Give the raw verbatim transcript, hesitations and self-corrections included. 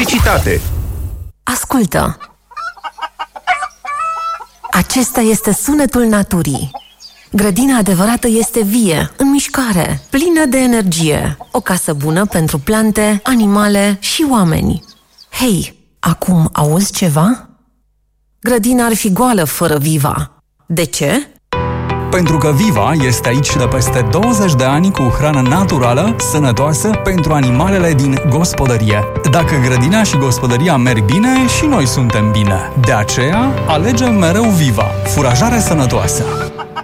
publicitate. Ascultă! Acesta este sunetul naturii. Grădina adevărată este vie, în mișcare, plină de energie. O casă bună pentru plante, animale și oameni. Hei, acum auzi ceva? Grădina ar fi goală fără Viva. De ce? Pentru că Viva este aici de peste douăzeci de ani cu hrană naturală, sănătoasă pentru animalele din gospodărie. Dacă grădina și gospodăria merg bine, și noi suntem bine. De aceea, alegem mereu Viva, furajare sănătoasă.